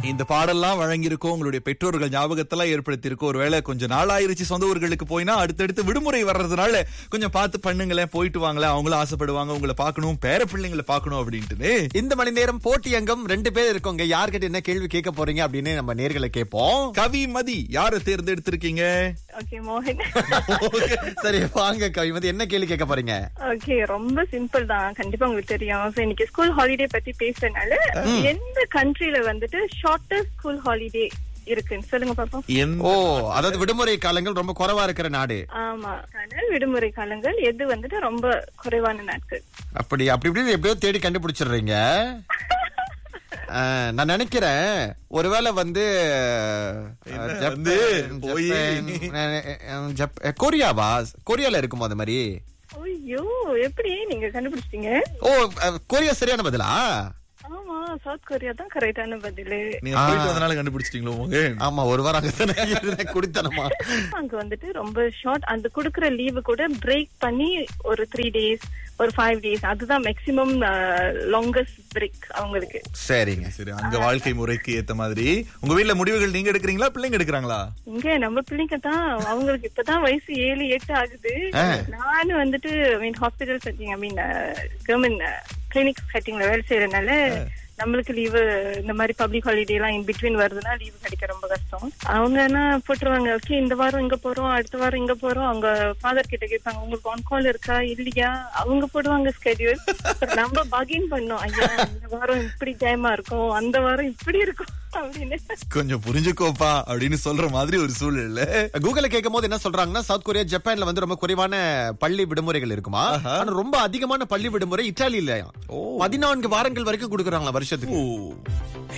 இந்த பாடல்லாம் வழங்கியிருக்கோம், உங்களுடைய பெற்றோர்கள் ஞாபகத்தெல்லாம் ஏற்படுத்தியிருக்கோம். ஒருவேளை கொஞ்சம் நாள் ஆயிருச்சு சொந்த ஊர்களுக்கு போயினா அடுத்தடுத்து விடுமுறை வர்றதுனால கொஞ்சம் பார்த்து பண்ணுங்களேன், போயிட்டு வாங்களேன். அவங்களும் ஆசைப்படுவாங்க உங்களை பார்க்கணும், பேர பிள்ளைங்களை பார்க்கணும் அப்படின்ட்டு. இந்த மணி நேரம் போட்டி அங்கம் 2 பேர் இருக்கோங்க. யார்கிட்ட என்ன கேள்வி கேட்க போறீங்க அப்படின்னு நம்ம நேர்களை கேட்போம். கவிமதி யாரை தேர்ந்தெடுத்திருக்கீங்க? ஓகே, மோகன். சரி வாங்க கவிமதி, என்ன கேள்வி கேட்க போறீங்க? ஓகே, ரொம்ப சிம்பிள் தான், கண்டிப்பா உங்களுக்கு தெரியும். So, இன்னைக்கு ஸ்கூல் ஹாலிடே பத்தி பேசுறதுனால எந்த கண்ட்ரில வந்துட்டு ஷார்ட்டஸ்ட் ஸ்கூல் ஹாலிடே இருக்குன்னு சொல்லுங்க பாப்போம். ஓ, அதாவது விடுமுறை காலங்கள் ரொம்ப குறைவா இருக்கிற நாடு. ஆமா, ஆனால் விடுமுறை காலங்கள் எது வந்துட்டு ரொம்ப குறைவான நாட்கள். அப்படி இப்படி எப்படியோ தேடி கண்டுபிடிச்சிடுறீங்க. நான் நினைக்கிறேன் ஒருவேளை வந்து கொரியாவா? கொரியால இருக்குமோ அது மாதிரி? ஐயோ, எப்படி நீங்க கண்டுபிடிச்சிட்டீங்க? ஓ, கொரியா சரியான பதிலா? ஆமா, சவுத் கொரியா தான் கரெக்டான பதிலு. நீங்க போயிட்டு வந்தனால கண்டுபிடிச்சிட்டீங்களோ? ஆமா, ஒரு வாரம் அங்கதானே குடித்தனமா. அங்க வந்துட்டு ரொம்ப ஷார்ட், அந்த குடுக்கற லீவு கூட பிரேக் பண்ணி ஒரு 3 days ஒரு 5 days, அதுதான் மேக்ஸிமம் லாங்கஸ்ட் பிரேக் அவங்களுக்கு. சரிங்க, சரி. அங்க வாழ்க்கை முறைக்கு ஏத்த மாதிரி உங்க வீட்ல முடிவுகள் நீங்க எடுக்கிறீங்களா, பிள்ளைங்க எடுக்கிறாங்களா? இங்க நம்ம பிள்ளைங்க தான், அவங்களுக்கு இப்பதான் வயசு 7, 8 ஆகுது. நானும் வந்துட்டு ஹாஸ்பிட்டல் செட்டிங், கவர்மெண்ட் கிளினிக் செட்டிங்ல வேலை செய்யறதுனால நம்மளுக்கு லீவு, இந்த மாதிரி பப்ளிக் ஹாலிடே எல்லாம் இன் பிட்வீன் வருதுன்னா லீவு கிடைக்க ரொம்ப கஷ்டம். அவங்க என்ன போட்டுருவாங்க, ஓகே இந்த வாரம் இங்க போறோம், அடுத்த வாரம் இங்க போறோம். அவங்க ஃபாதர் கிட்ட கேட்பாங்க, உங்களுக்கு ஆன் கால் இருக்கா இல்லையா, அவங்க போடுவாங்க ஸ்கெடியூல். நம்ம பகின் பண்ணோம், ஐயா இந்த வாரம் இப்படி டைமா இருக்கும், அந்த வாரம் இப்படி இருக்கும் அப்படின்னு. கொஞ்சம் புரிஞ்சுக்கோப்பா அப்படின்னு சொல்ற மாதிரி ஒரு சூழல்ல கூகுள்ல கேட்கும் போது என்ன சொல்றாங்கன்னா, சவுத் கொரியா, ஜப்பான்ல வந்து ரொம்ப குறைவான பள்ளி விடுமுறைகள் இருக்குமா, ஆனா ரொம்ப அதிகமான பள்ளி விடுமுறை இத்தாலியில 14 வாரங்கள் வரைக்கும் கொடுக்குறாங்களா வருஷத்துக்கு.